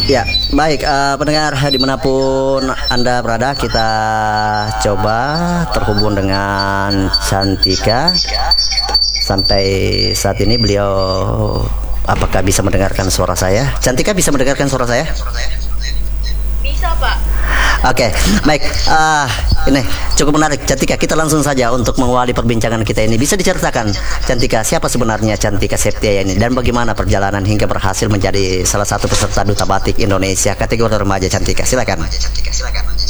Ya, baik, pendengar dimanapun Anda berada, kita coba terhubung dengan Cantika. Sampai saat ini beliau apakah bisa mendengarkan suara saya? Cantika bisa mendengarkan suara saya? Bisa, Pak. Oke, baik. Ini cukup menarik, Cantika. Kita langsung saja untuk mengawali perbincangan kita ini. Bisa diceritakan, Cantika, siapa sebenarnya Cantika Septiaya ini dan bagaimana perjalanan hingga berhasil menjadi salah satu peserta Duta Batik Indonesia kategori remaja, Cantika? Silakan.